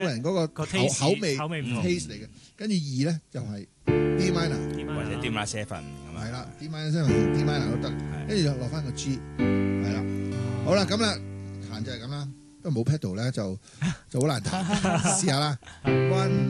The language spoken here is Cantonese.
個人嗰個口味唔同 taste 嚟嘅。跟住2咧就係 D minor 或者 D minor 7咁啊。 係啦 ，D minor 7同 D minor 都得，跟住就落翻個 G 係啦。好啦，咁啦，彈就係咁啦，不過冇 pedal 咧就好難彈，試下啦。One